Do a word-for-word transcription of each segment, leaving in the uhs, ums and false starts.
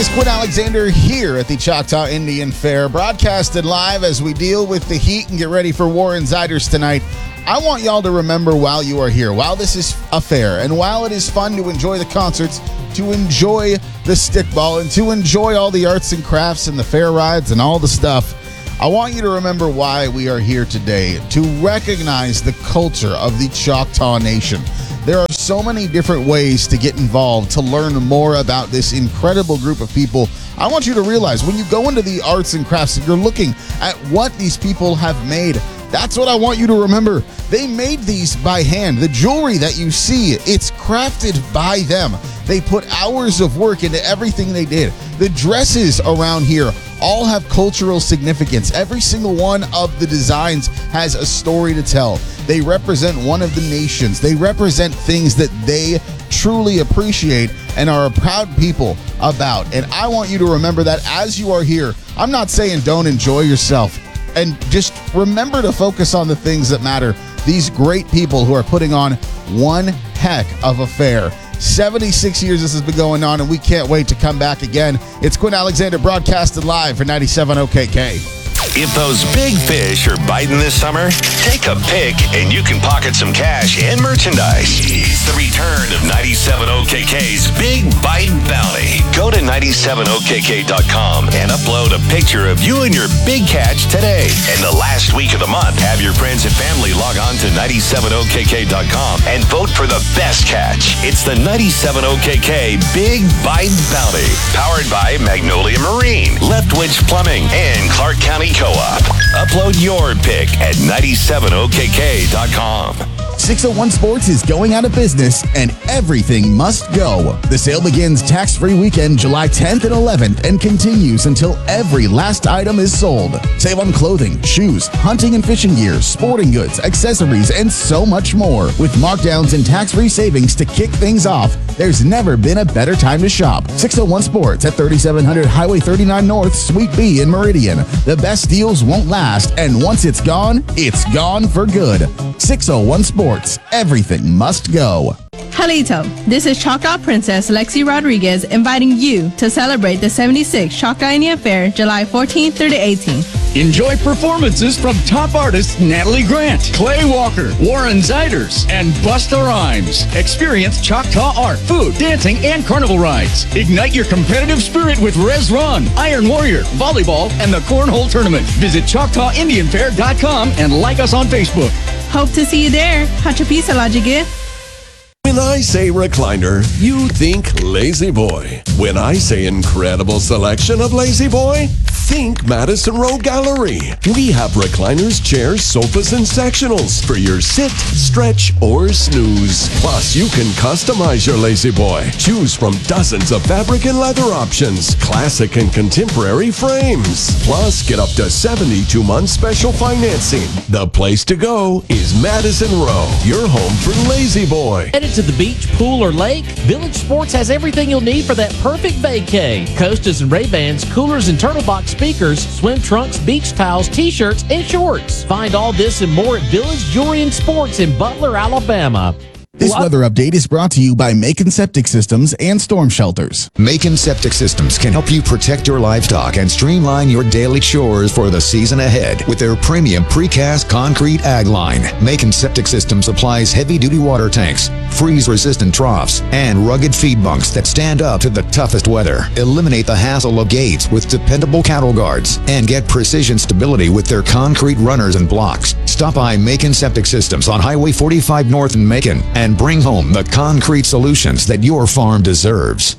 is Quinn Alexander here at the Choctaw Indian Fair, broadcasted live as we deal with the heat and get ready for Warrensiders tonight. I want y'all to remember while you are here, while this is a fair, and while it is fun to enjoy the concerts, to enjoy the stickball, and to enjoy all the arts and crafts and the fair rides and all the stuff, I want you to remember why we are here today, to recognize the culture of the Choctaw Nation. There are so many different ways to get involved, to learn more about this incredible group of people. I want you to realize when you go into the arts and crafts, you're looking at what these people have made. That's what I want you to remember. They made these by hand. The jewelry that you see, it's crafted by them. They put hours of work into everything they did. The dresses around here all have cultural significance. Every single one of the designs has a story to tell. They represent one of the nations. They represent things that they truly appreciate and are a proud people about. And I want you to remember that as you are here. I'm not saying don't enjoy yourself. And just remember to focus on the things that matter. These great people who are putting on one heck of a fair. seventy-six years this has been going on, and we can't wait to come back again. It's Quinn Alexander broadcasted live for ninety-seven O K K. If those big fish are biting this summer, take a pick and you can pocket some cash and merchandise. It's the return of ninety-seven O K K's Big Bite Bounty. Go to ninety-seven O K K dot com and upload a picture of you and your big catch today. And the last week of the month, have your friends and family log on to ninety-seven O K K dot com and vote for the best catch. It's the ninety-seven O K K Big Bite Bounty, powered by Magnolia Marine, Leftwich Plumbing, and Clark County Co-op. Upload your pick at ninety-seven O K K dot com. six oh one Sports is going out of business and everything must go. The sale begins tax-free weekend July tenth and eleventh and continues until every last item is sold. Save on clothing, shoes, hunting and fishing gear, sporting goods, accessories, and so much more. With markdowns and tax-free savings to kick things off, there's never been a better time to shop. six oh one Sports at thirty-seven hundred Highway thirty-nine North, Suite B in Meridian. The best deals won't last, and once it's gone, it's gone for good. six oh one Sports. Everything must go. Halito, this is Choctaw Princess Lexi Rodriguez inviting you to celebrate the seventy-sixth Choctaw Indian Fair July fourteenth through the eighteenth. Enjoy performances from top artists Natalie Grant, Clay Walker, Warrensiders, and Busta Rhymes. Experience Choctaw art, food, dancing, and carnival rides. Ignite your competitive spirit with Rez Run, Iron Warrior, volleyball, and the Cornhole Tournament. Visit Choctaw Indian Fair dot com and like us on Facebook. Hope to see you there. Hachapisa Lajige. When I say recliner, you think Lazy Boy. When I say incredible selection of Lazy Boy, think Madison Row Gallery. We have recliners, chairs, sofas, and sectionals for your sit, stretch, or snooze. Plus, you can customize your Lazy Boy. Choose from dozens of fabric and leather options, classic and contemporary frames. Plus, get up to seventy-two months special financing. The place to go is Madison Row, your home for Lazy Boy. Headed to the beach, pool, or lake? Village Sports has everything you'll need for that perfect vacay. Costas and Ray-Bans, coolers and turtle box speakers, swim trunks, beach towels, t-shirts, and shorts. Find all this and more at Village Jewelry and Sports in Butler, Alabama. This What? weather update is brought to you by Macon Septic Systems and Storm Shelters. Macon Septic Systems can help you protect your livestock and streamline your daily chores for the season ahead with their premium precast concrete ag line. Macon Septic Systems supplies heavy-duty water tanks, freeze-resistant troughs, and rugged feed bunks that stand up to the toughest weather. Eliminate the hassle of gates with dependable cattle guards and get precision stability with their concrete runners and blocks. Stop by Macon Septic Systems on Highway forty-five North in Macon and bring home the concrete solutions that your farm deserves.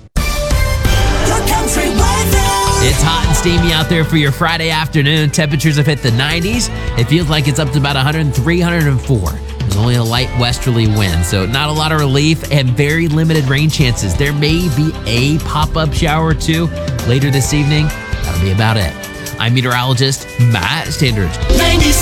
It's hot and steamy out there for your Friday afternoon. Temperatures have hit the nineties. It feels like it's up to about one hundred three, one hundred four. There's only a light westerly wind, so not a lot of relief and very limited rain chances. There may be a pop-up shower or two later this evening. That'll be about it. I'm meteorologist Matt Standard.